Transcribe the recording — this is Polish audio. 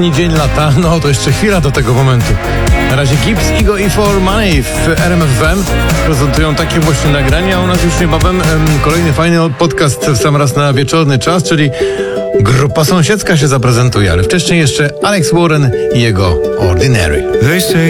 ostatni dzień lata, no to jeszcze chwila do tego momentu. Na razie Gibbs, Ego i For Money w RMF FM prezentują takie właśnie nagrania. U nas już niebawem kolejny fajny podcast w sam raz na wieczorny czas, czyli Grupa Sąsiedzka się zaprezentuje, ale wcześniej jeszcze Alex Warren i jego Ordinary.